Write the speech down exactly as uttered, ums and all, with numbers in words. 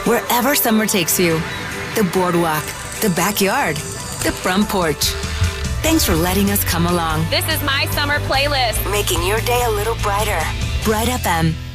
Wherever summer takes you, the boardwalk, the backyard, the front porch. Thanks for letting us come along. This is my summer playlist. Making your day a little brighter. Bright F M.